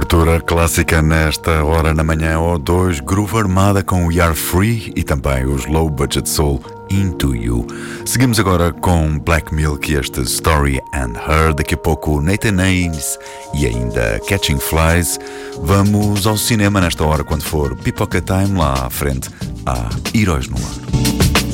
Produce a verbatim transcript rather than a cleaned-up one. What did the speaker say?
Cultura clássica nesta hora na manhã ou dois, Groove Armada com We Are Free e também os Low Budget Soul Into You. Seguimos agora com Black Milk e este Story and Her, daqui a pouco Nathan Haynes e ainda Catching Flies. Vamos ao cinema nesta hora quando for Pipoca Time, lá à frente há Heróis no Ar.